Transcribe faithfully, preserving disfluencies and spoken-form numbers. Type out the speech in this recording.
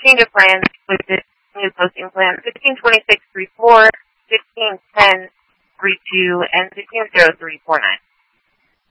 change of plans with this new posting plan, fifteen twenty-six three four, fifteen ten three two, and fifteen oh three four nine.